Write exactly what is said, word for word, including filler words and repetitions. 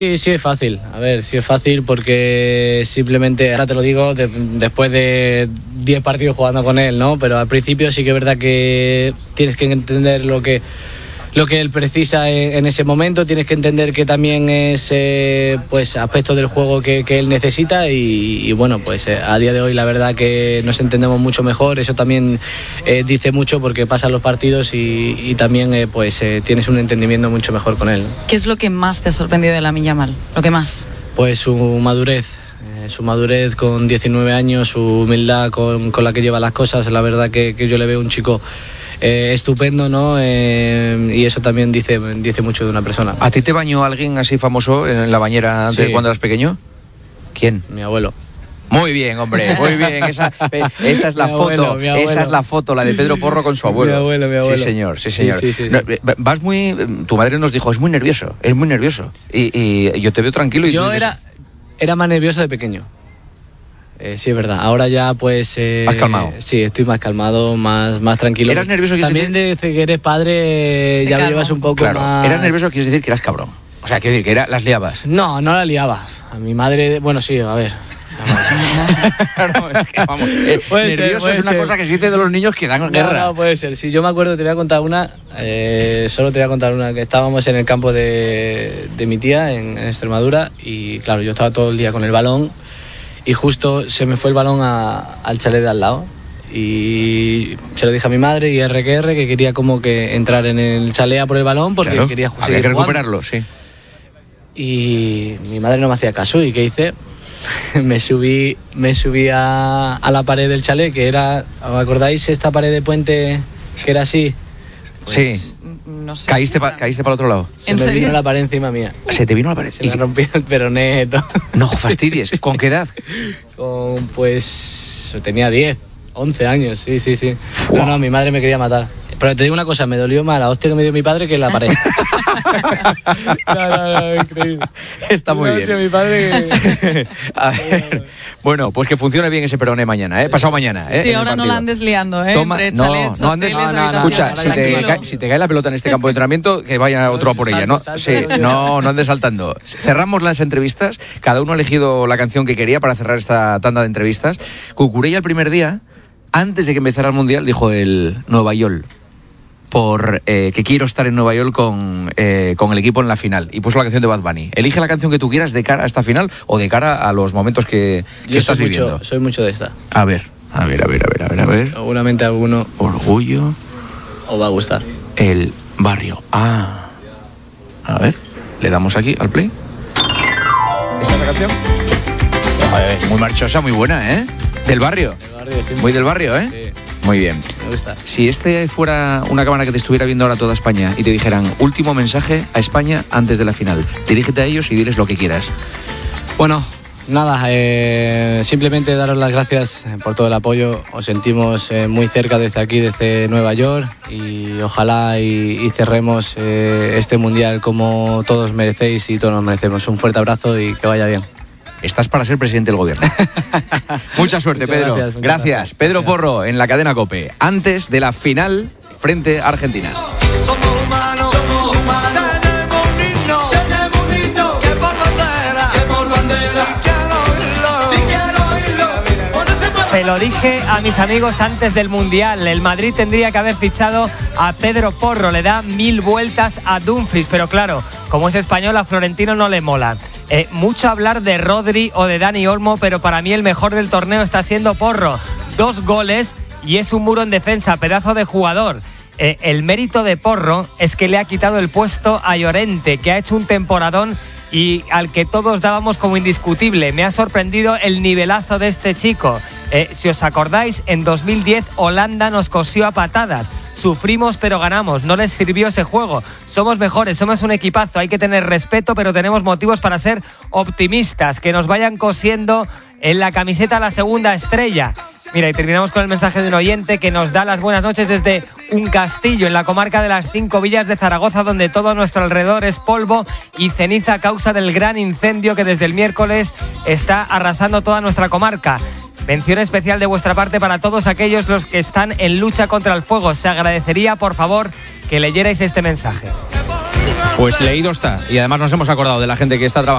Sí, sí es fácil, a ver, sí es fácil porque simplemente, ahora te lo digo, de, después de diez partidos jugando con él, ¿no? Pero al principio sí que es verdad que tienes que entender lo que, lo que él precisa en, en ese momento, tienes que entender que también es eh, pues aspectos del juego que, que él necesita y, y bueno, pues eh, a día de hoy la verdad que nos entendemos mucho mejor, eso también eh, dice mucho porque pasan los partidos y, y también eh, pues eh, tienes un entendimiento mucho mejor con él. ¿Qué es lo que más te ha sorprendido de Lamine Yamal? ¿Lo que más? Pues su madurez, eh, su madurez con diecinueve años, su humildad con, con la que lleva las cosas, la verdad que, que yo le veo un chico Eh, estupendo, ¿no? Eh, y eso también dice, dice mucho de una persona. ¿A ti te bañó alguien así famoso en la bañera sí. de cuando eras pequeño? ¿Quién? Mi abuelo. Muy bien, hombre, muy bien. Esa, esa es la mi foto, abuelo, esa es la foto, la de Pedro Porro con su abuelo. Mi abuelo, mi abuelo. Sí, señor, sí, señor. Sí, sí, sí, no, sí. Vas muy, tu madre nos dijo, es muy nervioso, es muy nervioso. Y, y yo te veo tranquilo. Y yo tú, era, era más nervioso de pequeño. Eh, sí, es verdad. Ahora ya, pues... Eh, ¿Más calmado? Sí, estoy más calmado, más, más tranquilo. ¿Eras nervioso? También decir? de que eres padre, ya lo llevas un poco claro. más... ¿Eras nervioso? Quieres decir que eras cabrón. O sea, quiero decir que era, las liabas. No, no la liaba. A mi madre... Bueno, sí, a ver... no, es que, vamos, eh, puede nervioso ser, es una ser. cosa que se dice de los niños que dan no, guerra. No, puede ser. Si yo me acuerdo, te voy a contar una. Eh, solo te voy a contar una. Que estábamos en el campo de, de mi tía en, en Extremadura y claro, yo estaba todo el día con el balón y justo se me fue el balón a, al chalet de al lado y se lo dije a mi madre y R que R que quería como que entrar en el chalet a por el balón porque claro, quería seguir había que jugando. recuperarlo, sí. Y mi madre no me hacía caso y ¿qué hice? me subí me subí a, a la pared del chalet que era, ¿os acordáis esta pared de puente que era así? Pues, sí. No sé. Caíste para caíste pa el otro lado. Se ¿En me serio? vino la pared encima mía. Se te vino la pared. Se me rompió el peroné. Todo. No fastidies. ¿Con qué edad? Con, pues tenía diez, once años, sí, sí, sí. No, no, mi madre me quería matar. Pero te digo una cosa, me dolió más la hostia que me dio mi padre que la pared. no, no, no, increíble. Está muy la bien. Hostia, mi padre que... A ver, bueno, pues que funcione bien ese peroné mañana, ¿eh? Pasado mañana, ¿eh? Sí, ahora no la andes liando, ¿eh? Toma, Entre no, chalets, no andes, hoteles, no, no, no, escucha, no, si, te tranquilo. cae, si te cae la pelota en este campo de entrenamiento, que vaya otro a por ella, ¿no? Salto, Sí, salto, no, no andes saltando. Cerramos las entrevistas, cada uno ha elegido la canción que quería para cerrar esta tanda de entrevistas. Cucurella el primer día, antes de que empezara el Mundial, dijo el Nueva York. Por eh, que quiero estar en Nueva York con, eh, con el equipo en la final. Y puso la canción de Bad Bunny. Elige la canción que tú quieras de cara a esta final o de cara a los momentos que, que Yo estás soy viviendo. mucho, soy mucho de esta. A ver, a ver, a ver, a ver, a ver, a ver. Seguramente a alguno Orgullo. os va a gustar. El barrio. Ah. A ver, le damos aquí al play. ¿Esta es la canción? Joder, muy marchosa, muy buena, ¿eh? Del barrio. El barrio, sí. Muy del barrio, ¿eh? Sí, Muy bien. me gusta. Si este fuera una cámara que te estuviera viendo ahora toda España y te dijeran último mensaje a España antes de la final, dirígete a ellos y diles lo que quieras. Bueno, nada, eh, simplemente daros las gracias por todo el apoyo. Os sentimos eh, muy cerca desde aquí, desde Nueva York y ojalá y, y cerremos eh, este mundial como todos merecéis y todos nos merecemos. Un fuerte abrazo y que vaya bien. Estás para ser presidente del gobierno. Mucha suerte, Muchas Pedro. gracias, muchas gracias. gracias. Pedro Gracias. Porro en la cadena COPE, antes de la final frente a Argentina. Somos humanos, somos humanos. Tenemos un himno, tenemos un himno. Que por bandera, que por bandera. Si quiero oírlo, si quiero oírlo. Ponerse para... Se lo dije a mis amigos antes del Mundial. El Madrid tendría que haber fichado a Pedro Porro. Le da mil vueltas a Dumfries. Pero claro, como es español, a Florentino no le mola. Eh, mucho hablar de Rodri o de Dani Olmo, pero para mí el mejor del torneo está siendo Porro. Dos goles y es un muro en defensa, pedazo de jugador. Eh, el mérito de Porro es que le ha quitado el puesto a Llorente, que ha hecho un temporadón y al que todos dábamos como indiscutible. Me ha sorprendido el nivelazo de este chico. Eh, si os acordáis, en dos mil diez Holanda nos cosió a patadas. Sufrimos pero ganamos, no les sirvió ese juego. Somos mejores, somos un equipazo, hay que tener respeto, pero tenemos motivos para ser optimistas. Que nos vayan cosiendo en la camiseta la segunda estrella. Mira, y terminamos con el mensaje de un oyente que nos da las buenas noches desde un castillo en la comarca de las Cinco Villas de Zaragoza, donde todo a nuestro alrededor es polvo y ceniza a causa del gran incendio que desde el miércoles está arrasando toda nuestra comarca. Mención especial de vuestra parte para todos aquellos los que están en lucha contra el fuego. Se agradecería, por favor, que leyerais este mensaje. Pues leído está. Y además nos hemos acordado de la gente que está trabajando.